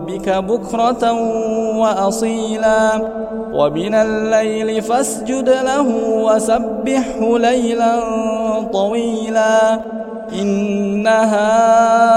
ربك بكرة وأصيلا ومن الليل فاسجد له وسبحه ليلا طويلا إن هؤلاء